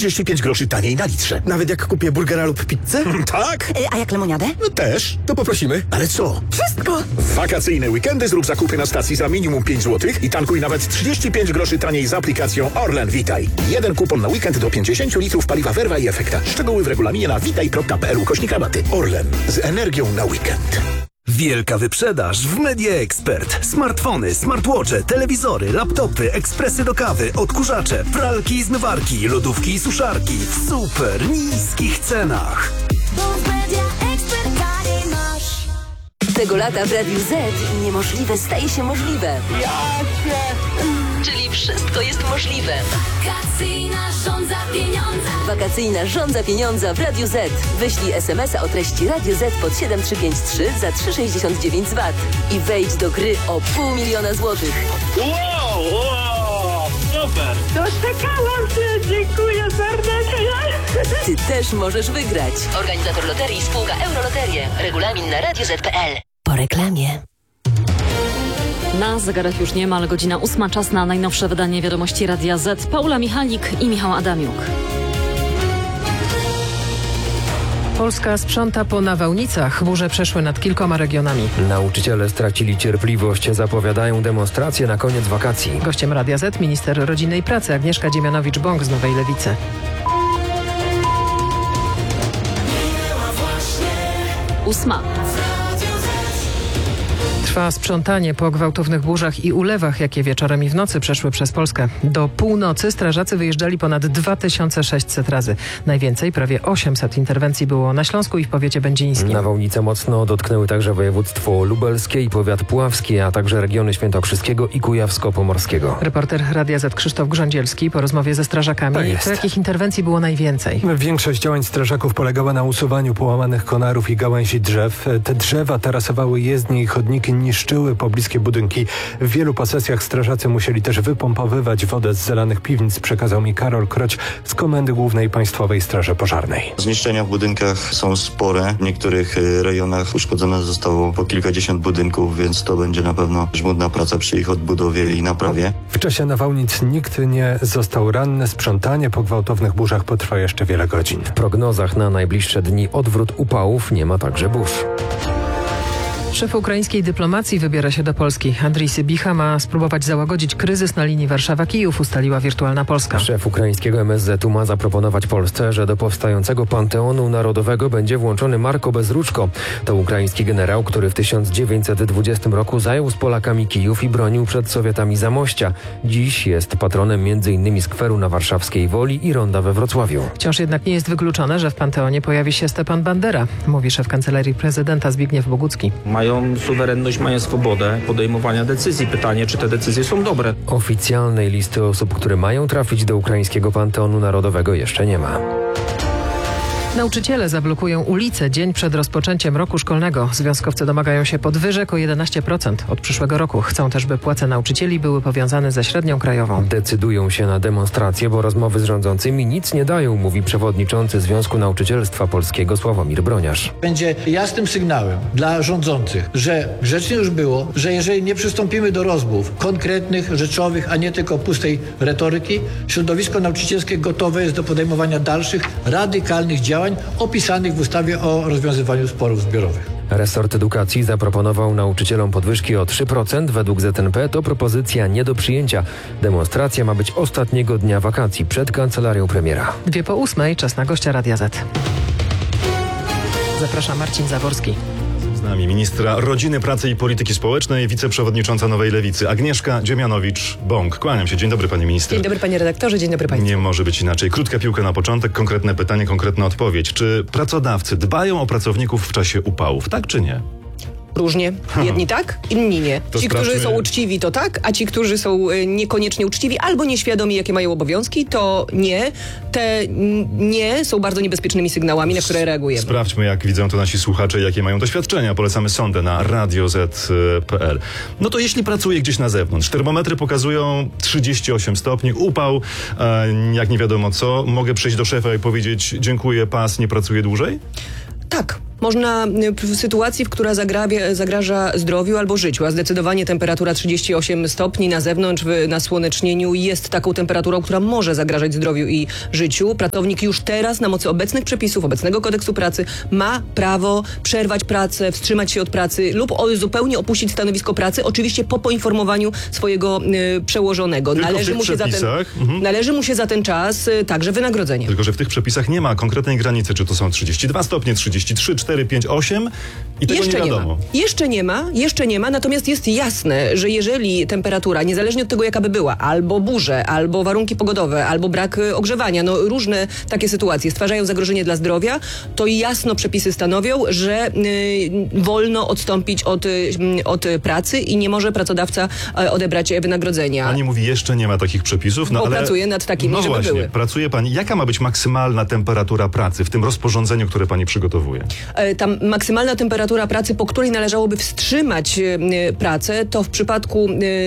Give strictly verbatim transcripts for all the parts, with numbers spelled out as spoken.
trzydzieści pięć groszy taniej na litrze. Nawet jak kupię burgera lub pizzę? Tak? A jak lemoniadę? No też. To poprosimy. Ale co? Wszystko! W wakacyjne weekendy zrób zakupy na stacji za minimum pięć złotych i tankuj nawet trzydzieści pięć groszy taniej z aplikacją Orlen Witaj. Jeden kupon na weekend do pięćdziesiąt litrów paliwa Verva i Efekta. Szczegóły w regulaminie na witaj kropka p l ukośnik rabaty. Orlen. Z energią na weekend. Wielka wyprzedaż w Media Expert. Smartfony, smartwatche, telewizory, laptopy, ekspresy do kawy, odkurzacze, pralki i zmywarki, lodówki i suszarki w super niskich cenach. Bo w Media Expert taniej masz. Tego lata w Radiu Z niemożliwe staje się możliwe. Czyli wszystko jest możliwe. Wakacyjna żądza pieniądza. Wakacyjna żądza pieniądza w Radiu Z. Wyślij es em es a o treści Radio Z pod siedem trzy pięć trzy za trzy sześćdziesiąt dziewięć złotych i wejdź do gry o pół miliona złotych. Wow, wow, super! Doczekałam się, dziękuję serdecznie. Ty też możesz wygrać. Organizator loterii spółka Euroloterie. Regulamin na radio zet kropka p l. Po reklamie. Na zegarach już niemal godzina ósma, czas na najnowsze wydanie Wiadomości Radia Z. Paula Michalik i Michał Adamiuk. Polska sprząta po nawałnicach. Burze przeszły nad kilkoma regionami. Nauczyciele stracili cierpliwość. Zapowiadają demonstracje na koniec wakacji. Gościem Radia Z minister rodziny i pracy Agnieszka Dziemianowicz-Bąk z Nowej Lewicy. Ósma. Trwa sprzątanie po gwałtownych burzach i ulewach, jakie wieczorem i w nocy przeszły przez Polskę. Do północy strażacy wyjeżdżali ponad dwa tysiące sześćset razy. Najwięcej, prawie osiemset interwencji było na Śląsku i w powiecie będzińskim. Nawałnice mocno dotknęły także województwo lubelskie i powiat puławski, a także regiony świętokrzyskiego i kujawsko-pomorskiego. Reporter Radia Z Krzysztof Grządzielski po rozmowie ze strażakami. Tak to jakich interwencji było najwięcej? Większość działań strażaków polegała na usuwaniu połamanych konarów i gałęzi drzew. Te drzewa tarasowały jezdnie i chodniki, niszczyły pobliskie budynki. W wielu posesjach strażacy musieli też wypompowywać wodę z zalanych piwnic, przekazał mi Karol Kroć z Komendy Głównej Państwowej Straży Pożarnej. Zniszczenia w budynkach są spore. W niektórych rejonach uszkodzone zostało po kilkadziesiąt budynków, więc to będzie na pewno żmudna praca przy ich odbudowie i naprawie. W czasie nawałnic nikt nie został ranny. Sprzątanie po gwałtownych burzach potrwa jeszcze wiele godzin. W prognozach na najbliższe dni odwrót upałów, nie ma także burz. Szef ukraińskiej dyplomacji wybiera się do Polski. Andrii Sybicha ma spróbować załagodzić kryzys na linii Warszawa-Kijów, ustaliła Wirtualna Polska. Szef ukraińskiego em es zetu ma zaproponować Polsce, że do powstającego Panteonu Narodowego będzie włączony Marko Bezruczko. To ukraiński generał, który w tysiąc dziewięćset dwudziestym roku zajął z Polakami Kijów i bronił przed Sowietami Zamościa. Dziś jest patronem między innymi skweru na Warszawskiej Woli i ronda we Wrocławiu. Wciąż jednak nie jest wykluczone, że w Panteonie pojawi się Stepan Bandera, mówi szef Kancelarii Prezydenta Zbigniew Bogucki. Mają suwerenność, mają swobodę podejmowania decyzji. Pytanie, czy te decyzje są dobre. Oficjalnej listy osób, które mają trafić do ukraińskiego Panteonu Narodowego jeszcze nie ma. Nauczyciele zablokują ulice dzień przed rozpoczęciem roku szkolnego. Związkowcy domagają się podwyżek o jedenaście procent od przyszłego roku. Chcą też, by płace nauczycieli były powiązane ze średnią krajową. Decydują się na demonstracje, bo rozmowy z rządzącymi nic nie dają, mówi przewodniczący Związku Nauczycielstwa Polskiego Sławomir Broniarz. Będzie jasnym sygnałem dla rządzących, że grzecznie już było, że jeżeli nie przystąpimy do rozmów konkretnych, rzeczowych, a nie tylko pustej retoryki, środowisko nauczycielskie gotowe jest do podejmowania dalszych, radykalnych działań opisanych w ustawie o rozwiązywaniu sporów zbiorowych. Resort Edukacji zaproponował nauczycielom podwyżki o trzy procent. Według zet en pe to propozycja nie do przyjęcia. Demonstracja ma być ostatniego dnia wakacji przed kancelarią premiera. Dwie po ósmej, czas na gościa Radia Z. Zapraszam, Marcin Zaworski. Z nami ministra Rodziny, Pracy i Polityki Społecznej, wiceprzewodnicząca Nowej Lewicy Agnieszka Dziemianowicz-Bąk. Kłaniam się. Dzień dobry, pani minister. Dzień dobry, panie redaktorze. Dzień dobry państwu. Nie może być inaczej. Krótka piłka na początek, konkretne pytanie, konkretna odpowiedź. Czy pracodawcy dbają o pracowników w czasie upałów, tak czy nie? Różnie. Jedni tak, inni nie. To ci, sprawdźmy. którzy są uczciwi, to tak, a ci, którzy są y, niekoniecznie uczciwi albo nieświadomi, jakie mają obowiązki, to nie. Te n- nie są bardzo niebezpiecznymi sygnałami, na które reagujemy. Sprawdźmy, jak widzą to nasi słuchacze, jakie mają doświadczenia. Polecamy sondę na radio zet kropka pe el. No to jeśli pracuję gdzieś na zewnątrz, termometry pokazują trzydzieści osiem stopni, upał, e, jak nie wiadomo co, mogę przyjść do szefa i powiedzieć: dziękuję, pas, nie pracuję dłużej? Tak. Można w sytuacji, w która zagrabia, zagraża zdrowiu albo życiu, a zdecydowanie temperatura trzydzieści osiem stopni na zewnątrz, w, na słonecznieniu jest taką temperaturą, która może zagrażać zdrowiu i życiu. Pracownik już teraz na mocy obecnych przepisów, obecnego kodeksu pracy ma prawo przerwać pracę, wstrzymać się od pracy lub o, zupełnie opuścić stanowisko pracy, oczywiście po poinformowaniu swojego y, przełożonego. Należy mu, się za ten, mhm. należy mu się za ten czas y, także wynagrodzenie. Tylko że w tych przepisach nie ma konkretnej granicy, czy to są trzydzieści dwa stopnie, trzydzieści trzy, cztery, pięć, osiem i tego jeszcze nie wiadomo. Nie ma. Jeszcze nie ma, jeszcze nie ma, natomiast jest jasne, że jeżeli temperatura, niezależnie od tego jaka by była, albo burze, albo warunki pogodowe, albo brak y, ogrzewania, no różne takie sytuacje stwarzają zagrożenie dla zdrowia, to jasno przepisy stanowią, że y, wolno odstąpić od, y, od pracy i nie może pracodawca y, odebrać wynagrodzenia. Pani mówi, jeszcze nie ma takich przepisów, no Bo ale... pracuje nad takimi, no żeby właśnie, były. Pracuje pani. Jaka ma być maksymalna temperatura pracy w tym rozporządzeniu, które pani przygotowuje? Y, tam maksymalna temperatura pracy, po której należałoby wstrzymać y, pracę, to w przypadku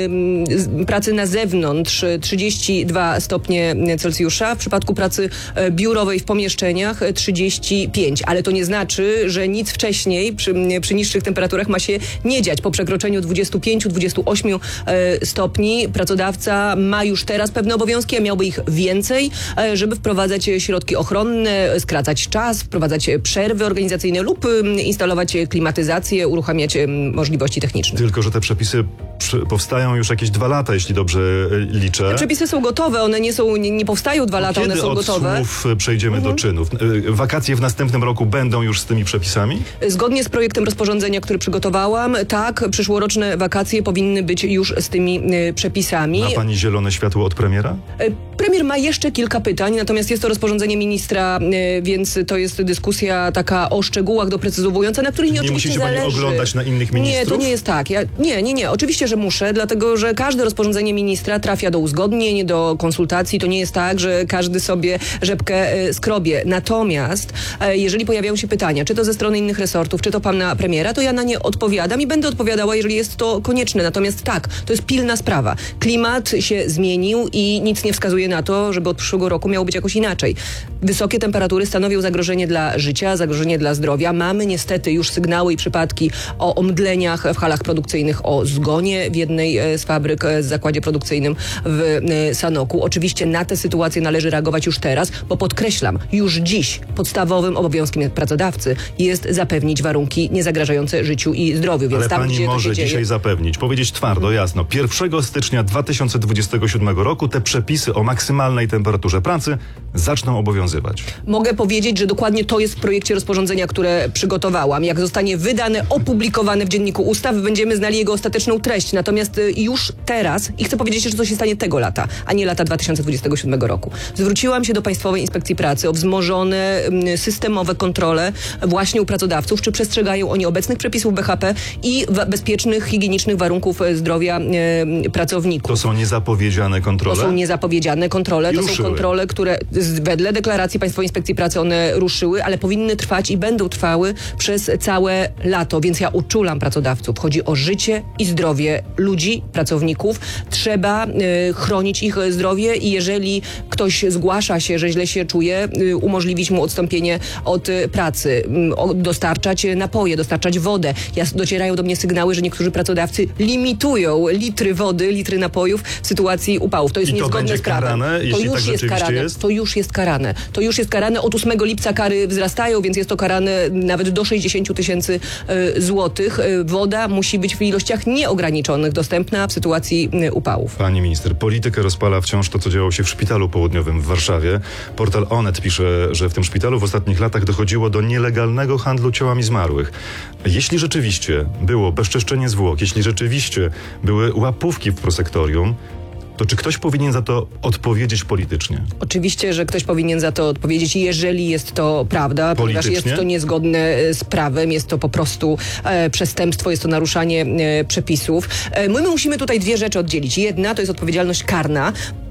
y, pracy na zewnątrz trzydzieści dwa stopnie Celsjusza, w przypadku pracy y, biurowej w pomieszczeniach trzydzieści pięć, ale to nie znaczy, że nic wcześniej przy, przy niższych temperaturach ma się nie dziać. Po przekroczeniu dwudziestu pięciu, dwudziestu ośmiu y, stopni pracodawca ma już teraz pewne obowiązki, a miałby ich więcej, y, żeby wprowadzać środki ochronne, skracać czas, wprowadzać przerwy organizacyjne lub y, instalować klimatyzację, uruchamiać y, możliwości techniczne. Tylko że te przepisy przy, powstają już jakieś dwa lata, jeśli dobrze y, liczę. Te przepisy są gotowe, one nie są, nie, nie powstają dwa lata, Kiedy one są od gotowe. słów przejdziemy mhm. do czynów? Y, wakacje w następnym roku będą już z tymi przepisami? Zgodnie z projektem rozporządzenia, który przygotowałam, tak, przyszłoroczne wakacje powinny być już z tymi y, przepisami. Ma pani zielone światło od premiera? Y, premier ma jeszcze kilka pytań, natomiast jest to rozporządzenie ministra, y, więc to jest dyskusja taka o szczegółach doprecyzowująca, na których nie, nie oczywiście musicie zależy. pani oglądać na innych ministrów? Nie, to nie jest tak. Ja, nie, nie, nie. Oczywiście, że muszę, dlatego, że każde rozporządzenie ministra trafia do uzgodnień, do konsultacji. To nie jest tak, że każdy sobie rzepkę y, skrobie. Natomiast y, jeżeli pojawiają się pytania, czy to ze strony innych resortów, czy to pana premiera, to ja na nie odpowiadam i będę odpowiadała, jeżeli jest to konieczne. Natomiast tak, to jest pilna sprawa. Klimat się zmienił i nic nie wskazuje na to, żeby od przyszłego roku miało być jakoś inaczej. Wysokie temperatury stanowią zagrożenie dla życia, zagrożenie dla zdrowia. Mamy niestety już sygnały i przypadki o omdleniach w halach produkcyjnych, o zgonie w jednej z fabryk w zakładzie produkcyjnym w Sanoku. Oczywiście na te sytuacje należy reagować już teraz, bo podkreślam, już dziś podstawowym obowiązkiem pracodawcy jest zapewnić warunki niezagrażające życiu i zdrowiu. Więc Ale tam, pani gdzie może to się dzisiaj dzieje... zapewnić, powiedzieć twardo, jasno, pierwszego stycznia dwa tysiące dwudziestego siódmego roku te przepisy o maksymalnej temperaturze pracy zaczną obowiązywać. Mogę powiedzieć, że dokładnie to jest w projekcie rozporządzenia, które przygotowałam. Jak zostanie wydane, opublikowane w Dzienniku Ustaw, będziemy znali jego ostateczną treść. Natomiast już teraz, i chcę powiedzieć, że to się stanie tego lata, a nie lata dwa tysiące dwudziestego siódmego roku. Zwróciłam się do Państwowej Inspekcji Pracy o wzmożone systemowe kontrole właśnie u pracodawców, czy przestrzegają oni obecnych przepisów B H P i bezpiecznych, higienicznych warunków zdrowia e, pracowników. To są niezapowiedziane kontrole? To są niezapowiedziane kontrole. I to ruszyły. są kontrole, które z, wedle deklaracji Państwowej Inspekcji Pracy one ruszyły, ale powinny trwać i będą trwały przez całe lato. Więc ja uczulam pracodawców. Chodzi o życie i zdrowie ludzi, pracowników. Trzeba y, chronić ich zdrowie i jeżeli ktoś zgłasza się, że źle się czuje, y, umożliwić mu odstąpienie od y, pracy, y, o, dostarczać napoje, dostarczać wodę. Ja, docierają do mnie sygnały, że niektórzy pracodawcy limitują litry wody, litry napojów w sytuacji upałów. To jest I to niezgodne będzie z prawem. karane, to jeśli już tak jest rzeczywiście karane. jest? To już jest karane. To już jest karane. Od ósmego lipca kary wzrastają, więc jest to karane nawet do sześćdziesiąt tysięcy y, złotych. Y, woda musi być w ilościach nieograniczonych dostępna w sytuacji y, upałów. Pani minister, politykę rozpala wciąż to, co działo się w Szpitalu Południowym w Warszawie. Portal Onet pisze, że w tym szpitalu w ostatnich latach dochodziło do nielegalnego handlu ciałami zmarłych. Jeśli rzeczywiście było bezczeszczenie zwłok, jeśli rzeczywiście były łapówki w prosektorium, to czy ktoś powinien za to odpowiedzieć politycznie? Oczywiście, że ktoś powinien za to odpowiedzieć, jeżeli jest to prawda, ponieważ jest to niezgodne z prawem, jest to po prostu e, przestępstwo, jest to naruszanie e, przepisów. E, my musimy tutaj dwie rzeczy oddzielić. Jedna to jest odpowiedzialność karna.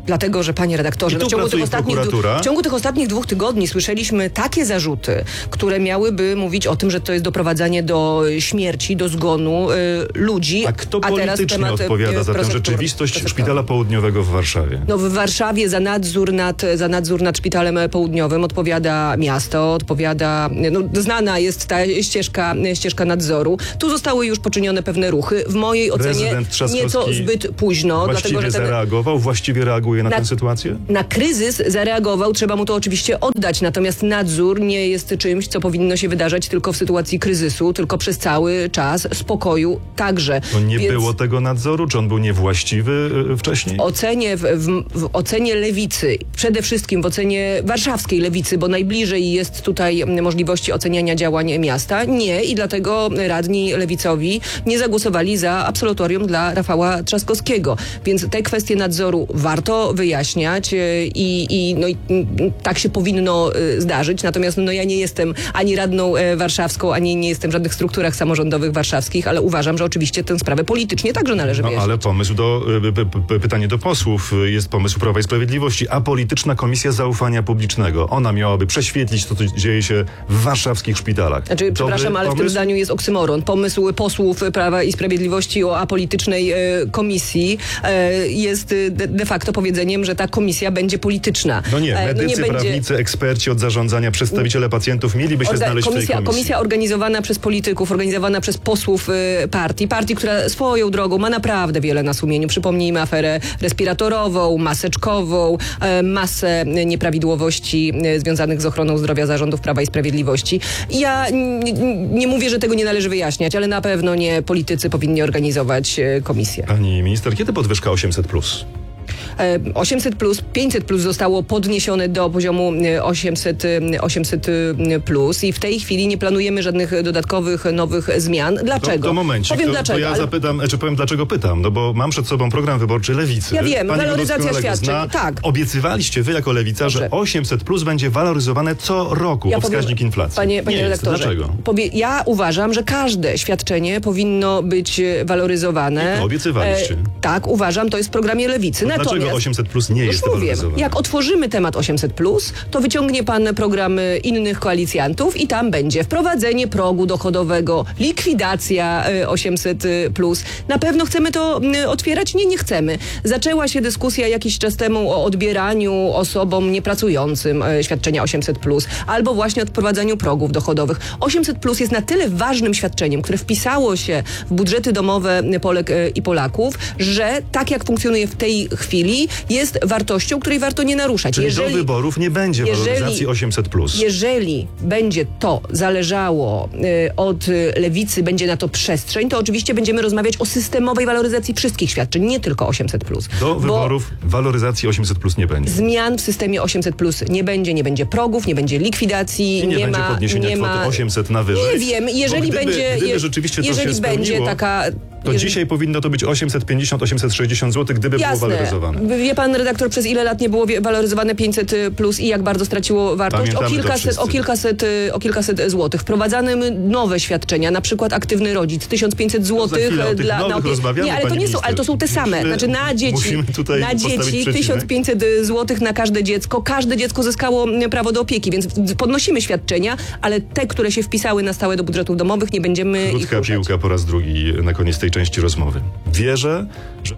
Dlatego, że panie redaktorze, I tu no w, ciągu tych pracuje ostatnich, prokuratura. w ciągu tych ostatnich dwóch tygodni słyszeliśmy takie zarzuty, które miałyby mówić o tym, że to jest doprowadzanie do śmierci, do zgonu y, ludzi. A kto a teraz politycznie temat, y, odpowiada za tę prosektor- rzeczywistość prosektor- Szpitala Południowego w Warszawie? No w Warszawie za nadzór nad, za nadzór nad Szpitalem Południowym odpowiada miasto, odpowiada, no znana jest ta ścieżka, ścieżka nadzoru. Tu zostały już poczynione pewne ruchy. W mojej ocenie Prezydent Trzaskowski nieco zbyt późno. Właściwie dlatego, że ten, zareagował, właściwie reaguje na, Na- tę sytuację? na kryzys zareagował, trzeba mu to oczywiście oddać, natomiast nadzór nie jest czymś, co powinno się wydarzać tylko w sytuacji kryzysu, tylko przez cały czas spokoju także. To nie Więc było tego nadzoru? Czy on był niewłaściwy y, wcześniej? w ocenie, w, w, w ocenie lewicy, przede wszystkim w ocenie warszawskiej lewicy, bo najbliżej jest tutaj możliwości oceniania działań miasta, nie i dlatego radni lewicowi nie zagłosowali za absolutorium dla Rafała Trzaskowskiego. Więc te kwestie nadzoru warto wyjaśniać e, i, i, no, i mm, tak się powinno e, zdarzyć. Natomiast no, ja nie jestem ani radną e, warszawską, ani nie jestem w żadnych strukturach samorządowych warszawskich, ale uważam, że oczywiście tę sprawę politycznie także należy No wyjaśnić. ale pomysł do, y, p, p, pytanie do posłów, y, jest pomysł Prawa i Sprawiedliwości, apolityczna komisja zaufania publicznego. Ona miałaby prześwietlić to, co dzieje się w warszawskich szpitalach. Znaczy, Dobry przepraszam, ale w tym pomysł? zdaniu jest oksymoron. Pomysł posłów Prawa i Sprawiedliwości o apolitycznej e, komisji e, jest e, de, de facto powiedzeniem, że ta komisja będzie polityczna. No nie, E, medycy, będzie- prawnicy, eksperci od zarządzania, przedstawiciele pacjentów mieliby się Orga- znaleźć komisja, w tej komisji. komisja organizowana przez polityków, organizowana przez posłów y, partii. Partii, która swoją drogą ma naprawdę wiele na sumieniu. Przypomnijmy aferę respiratorową, maseczkową, e, masę nieprawidłowości e, związanych z ochroną zdrowia zarządów Prawa i Sprawiedliwości. Ja n- n- nie mówię, że tego nie należy wyjaśniać, ale na pewno nie politycy powinni organizować e, komisję. Pani minister, kiedy podwyżka osiemset plus? E, osiemset plus, pięćset plus zostało podniesione do poziomu e, osiemset, e, osiemset e, plus i w tej chwili nie planujemy żadnych dodatkowych, nowych zmian. Dlaczego? To, to momencik, Powiem to, dlaczego. to ja ale- zapytam, czy powiem dlaczego pytam, no bo mam przed sobą program wyborczy Lewicy. Ja wiem, Pani go waloryzacja doskonale świadczeń, zna. tak. Obiecywaliście wy jako Lewica, że osiemset plus będzie waloryzowane co roku Ja o powiem- wskaźnik inflacji. Panie, panie Nie jest. redaktorze, Dlaczego? Powie, ja uważam, że każde świadczenie powinno być e, waloryzowane. I to obiecywaliście. E, tak, uważam, to jest w programie Lewicy. To dlaczego osiemset plus nie Już jest mówię, waloryzowane? jak otworzymy temat osiemset plus, to wyciągnie pan programy innych koalicjantów i tam będzie wprowadzenie progu dochodowego, likwidacja y, osiemset plus. Na pewno chcemy to y, otwierać? Nie, nie chcemy. Zaczęła się dyskusja jakiś czas temu o odbieraniu osobom niepracującym y, świadczenia osiemset plus, albo właśnie o wprowadzaniu progów dochodowych. osiemset plus jest na tyle ważnym świadczeniem, które wpisało się w budżety domowe Polek y, i Polaków, że tak jak funkcjonuje w tej chwili, jest wartością, której warto nie naruszać. Czyli do wyborów nie będzie waloryzacji osiemset plus. Jeżeli będzie to zależało y, od y, lewicy, będzie na to przestrzeń, to oczywiście będziemy rozmawiać o systemowej waloryzacji wszystkich świadczeń, nie tylko osiemset plus. Do wyborów waloryzacji osiemset plus nie będzie. Zmian w systemie osiemset plus nie będzie, nie będzie progów, nie będzie likwidacji, I nie, nie będzie ma, podniesienia nie kwoty ma, osiemset na wyżej. Nie wiem, jeżeli Bo gdyby, będzie, gdyby je- rzeczywiście to jeżeli się będzie spełniło, taka... to jeżeli- dzisiaj powinno to być osiemset pięćdziesiąt osiemset sześćdziesiąt złotych, gdyby było Jasne. waloryzowane. Wie pan redaktor, przez ile lat nie było wie- waloryzowane pięćset plus i jak bardzo straciło wartość? Pamiętamy O to kilkaset, wszyscy. o, kilkaset, y, o kilkaset złotych. Wprowadzamy nowe świadczenia, na przykład aktywny rodzic, tysiąc pięćset złotych chwilę o tych dla nowych na opie- rozmawiamy, Nie, ale to pani nie są, minister. ale to są te same. Musimy- Znaczy na dzieci, musimy tutaj na postawić dzieci przecinek. tysiąc pięćset złotych na każde dziecko. Każde dziecko zyskało mm, prawo do opieki, więc podnosimy świadczenia, ale te, które się wpisały na stałe do budżetów domowych, nie będziemy ich Krótka ruszać. piłka po raz drugi na koniec tej części rozmowy. Wierzę, że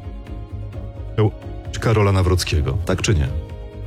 Karola Nawrockiego. Tak czy nie?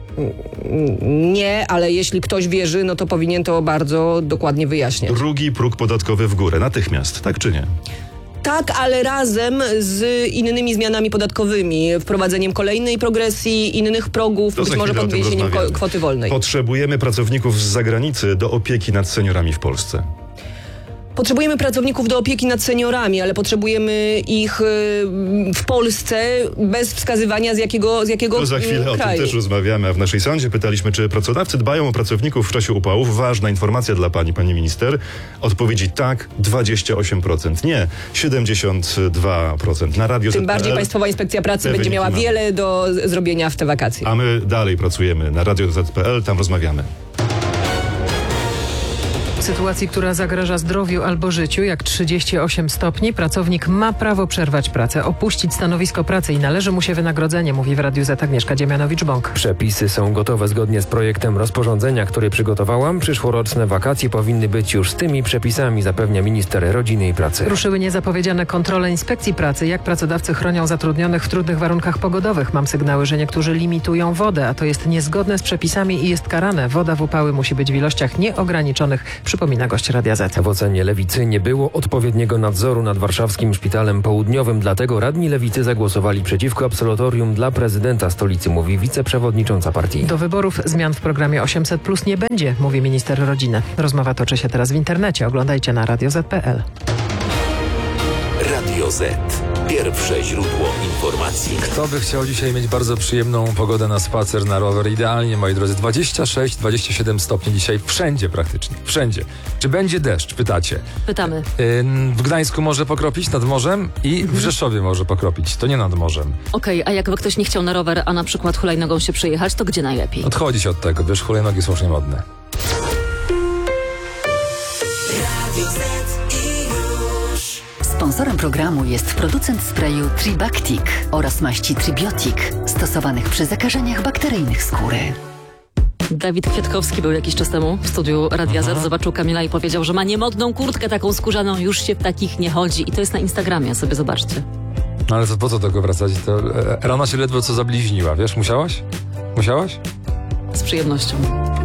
Nie, ale jeśli ktoś wierzy, no to powinien to bardzo dokładnie wyjaśniać. Drugi próg podatkowy w górę. Natychmiast. Tak czy nie? Tak, ale razem z innymi zmianami podatkowymi, wprowadzeniem kolejnej progresji, innych progów, To być za może chwilę o tym podniesieniem ko- rozmawiamy. kwoty wolnej. Potrzebujemy pracowników z zagranicy do opieki nad seniorami w Polsce. Potrzebujemy pracowników do opieki nad seniorami, ale potrzebujemy ich y, w Polsce bez wskazywania z jakiego, z jakiego To za chwilę y, o tym kraju. też rozmawiamy, a w naszej sądzie pytaliśmy, czy pracodawcy dbają o pracowników w czasie upałów. Ważna informacja dla pani, pani minister. Odpowiedzi tak, dwadzieścia osiem procent. Nie, siedemdziesiąt dwa procent. Na radio Tym bardziej Państwowa Inspekcja Pracy Te będzie wyniki miała mamy. wiele do z- zrobienia w te wakacje. A my dalej pracujemy na radio zet kropka pe el, tam rozmawiamy. sytuacji, która zagraża zdrowiu albo życiu, jak trzydzieści osiem stopni, pracownik ma prawo przerwać pracę, opuścić stanowisko pracy i należy mu się wynagrodzenie, mówi w Radiu Z Agnieszka Dziemianowicz-Bąk. Przepisy są gotowe zgodnie z projektem rozporządzenia, który przygotowałam. Przyszłoroczne wakacje powinny być już z tymi przepisami, zapewnia minister rodziny i pracy. Ruszyły niezapowiedziane kontrole inspekcji pracy, jak pracodawcy chronią zatrudnionych w trudnych warunkach pogodowych. Mam sygnały, że niektórzy limitują wodę, a to jest niezgodne z przepisami i jest karane. Woda w upały musi być w ilościach nieograniczonych, przypomina gość Radia Z. W ocenie Lewicy nie było odpowiedniego nadzoru nad warszawskim szpitalem południowym, dlatego radni Lewicy zagłosowali przeciwko absolutorium dla prezydenta stolicy, mówi wiceprzewodnicząca partii. Do wyborów zmian w programie osiemset plus nie będzie, mówi minister rodziny. Rozmowa toczy się teraz w internecie. Oglądajcie na radio zet kropka pe el. Radio Z. Pierwsze źródło informacji. Kto by chciał dzisiaj mieć bardzo przyjemną pogodę na spacer, na rower? Idealnie, moi drodzy. dwadzieścia sześć dwadzieścia siedem stopni dzisiaj wszędzie praktycznie. Wszędzie. Czy będzie deszcz? Pytacie. Pytamy. W Gdańsku może pokropić nad morzem i w Rzeszowie może pokropić. To nie nad morzem. Okej, okay, a jakby ktoś nie chciał na rower, a na przykład hulajnogą się przejechać, to gdzie najlepiej? Odchodzić od tego, wiesz, hulajnogi są już niemodne. Sponsorem programu jest producent sprayu Tribactic oraz maści Tribiotic, stosowanych przy zakażeniach bakteryjnych skóry. Dawid Kwiatkowski był jakiś czas temu w studiu Radia Z, zobaczył Kamila i powiedział, że ma niemodną kurtkę taką skórzaną, już się w takich nie chodzi. I to jest na Instagramie, sobie zobaczcie. No ale to po co tego wracać? To, e, rana się ledwo co zabliźniła, wiesz? Musiałaś? Musiałaś? Z przyjemnością.